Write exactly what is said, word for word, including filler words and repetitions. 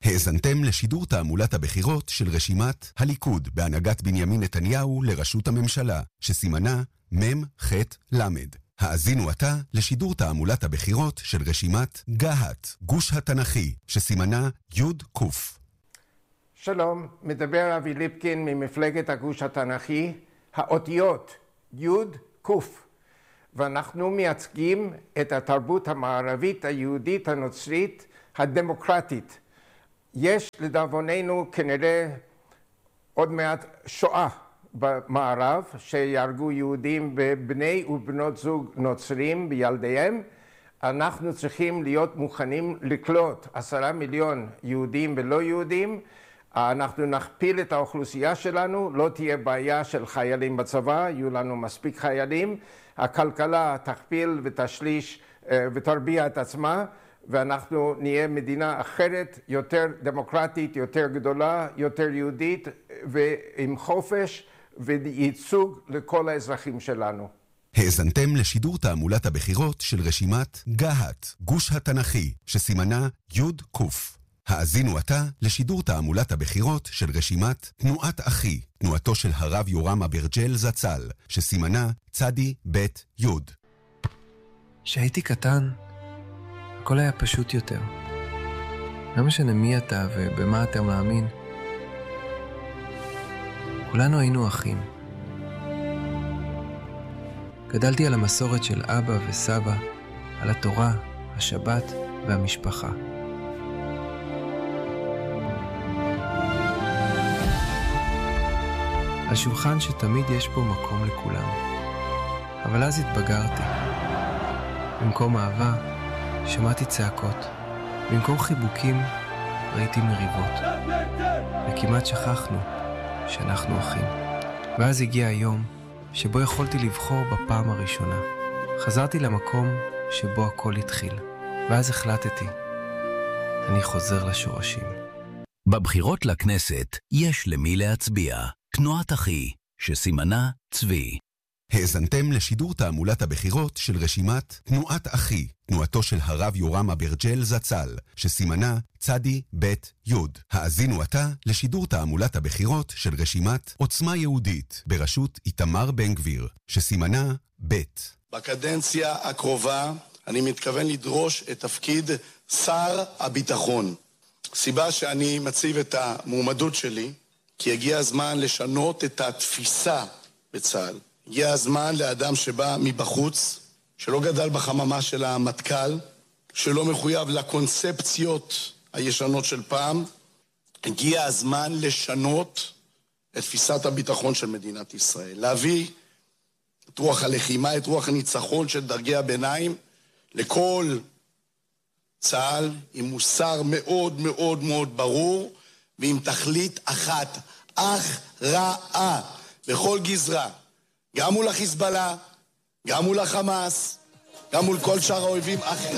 האזנתם לשידור תעמולת הבחירות של רשימת הליכוד בהנהגת בנימין נתניהו לראשות הממשלה, שסימנה מם חט למד. האזינו עתה לשידור תעמולת הבחירות של רשימת גהת, גוש התנ"כי, שסימנה יוד קוף. שלום, מדבר אבי ליפקין ממפלגת הגוש התנ"כי, האותיות יוד קוף. ואנחנו מייצגים את התרבות המערבית, היהודית, הנוצרית, הדמוקרטית. יש לדאבוננו כנראה עוד מעט שואה במערב, שיהרגו יהודים בבני ובנות זוג נוצרים בילדיהם. אנחנו צריכים להיות מוכנים לקלוט עשרה מיליון יהודים ולא יהודים. אנחנו נכפיל את האוכלוסייה שלנו, לא תהיה בעיה של חיילים בצבא, יהיו לנו מספיק חיילים. הכלכלה תכפיל ותשליש ותרביע את עצמה, ואנחנו נהיה מדינה אחרת, יותר דמוקרטית, יותר גדולה, יותר יהודית, ועם חופש וייצוג לכל האזרחים שלנו. האזנתם לשידור תעמולת הבחירות של רשימת גהת, גוש התנ"כי, שסימנה יוד קוף. האזינו עתה לשידור תעמולת הבחירות של רשימת תנועת אחי, תנועתו של הרב יורם אברג'ל זצ"ל, שסימנה צדי בית יוד. כשהייתי קטן, הכל היה פשוט יותר. לא משנה מי אתה ובמה אתה מאמין. כולנו היינו אחים. גדלתי על המסורת של אבא וסבא, על התורה, השבת והמשפחה. על שולחן שתמיד יש בו מקום לכולם. אבל אז התבגרתי. במקום אהבה, שמעתי צעקות. במקום חיבוקים, ראיתי מריבות. וכמעט שכחנו שאנחנו אחים. ואז הגיע היום שבו יכולתי לבחור בפעם הראשונה. חזרתי למקום שבו הכל התחיל. ואז החלטתי, אני חוזר לשורשים. בבחירות לכנסת יש למי להצביע. תנועת אחי, שסימנה צבי. האזנתם לשידור תעמולת הבחירות של רשימת תנועת אחי, תנועתו של הרב יורם אברג'ל זצ"ל, שסימנה צדי בית יוד. האזינו עתה לשידור תעמולת הבחירות של רשימת עוצמה יהודית, בראשות איתמר בן גביר, שסימנה בית. בקדנציה הקרובה אני מתכוון לדרוש את תפקיד שר הביטחון. סיבה שאני מציב את המועמדות שלי, כי הגיע הזמן לשנות את התפיסה בצה"ל. הגיע הזמן לאדם שבא מבחוץ, שלא גדל בחממה של המטכ"ל, שלא מחויב לקונספציות הישנות של פעם. הגיע הזמן לשנות את תפיסת הביטחון של מדינת ישראל. להביא את רוח הלחימה, את רוח הניצחון של דרגי הביניים, לכל צה"ל עם מוסר מאוד מאוד מאוד ברור, ועם תכלית אחת, הכרעה בכל גזרה, גם מול החיזבאללה, גם מול החמאס, גם מול כל שאר האויבים,